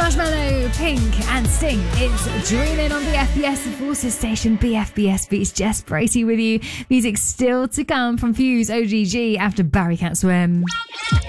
Marshmallow, Pink and Sting. It's Dreaming on the FBS Forces station. BFBS Beats. Jess Bracey with you. Music still to come from Fuse OGG after Barry Can't Swim.